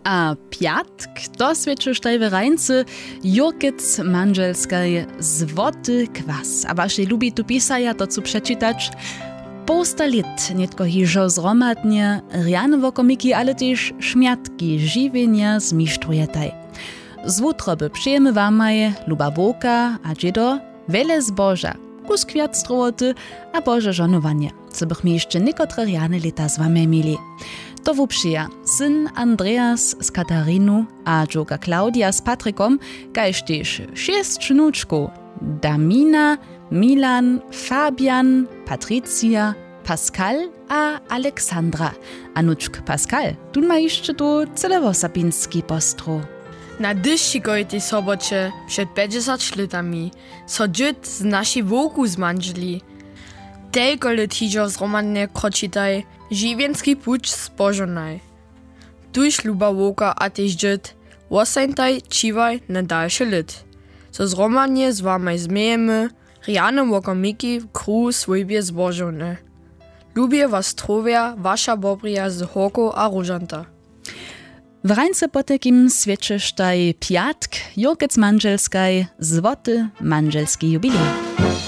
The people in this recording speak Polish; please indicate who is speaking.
Speaker 1: A piatk dosvědčuš taj w Rajnce Jurkic Manželskaj Złoty kwas. A wasze lubi tu pisaja, to co przeczytać. Posta lit nietko hižo zromadnie rjane wokomiki, ale też szmiatki żywienia zmisztrujetaj. Z wutroby przyjemy wamaj luba woka, a dziedo wiele zboża, kus kwiat strołoty, a boże żonowanie, co bych mi jeszcze niekotre rjane lata z wami mieli. To wuprzyja syn Andreas z Katariną, a dżuka Klaudia z Patrykom, kajż też 6 wnuczków, Damina, Milan, Fabian, Patricia, Pascal a Aleksandra. Anuczk Pascal, tu ma jeszcze tu celewosapinski postru.
Speaker 2: Na dyszczykoj tej sobocie przed 50 latami so dziut z nasi wołku zmanżli. Tylko letiżo zromadnie kroczytaj, żywienski pucz zbożonaj. Tuż luba wołka a też dziut, wosańtaj ciwaj na dalszy lit. So zromadnie z wami zmiejemy, rjane wokomiki w kruhu swojbie zbożone. Lubię was trowia, wasza bobrija z horko a różanta.
Speaker 1: W Rajnce potekim świadczysz taj piatk Jurkic Manželskaj Złoty Manželski jubilej.